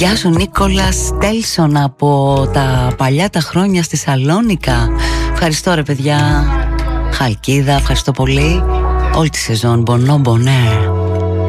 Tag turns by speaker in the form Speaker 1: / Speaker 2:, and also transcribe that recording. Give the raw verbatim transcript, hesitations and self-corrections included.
Speaker 1: Γεια σου Νίκολας Τέλσον από τα παλιά τα χρόνια στη Σαλόνικα. Ευχαριστώ ρε παιδιά. Χαλκίδα, ευχαριστώ πολύ. Όλη τη σεζόν, Μπονό Μπονέρ.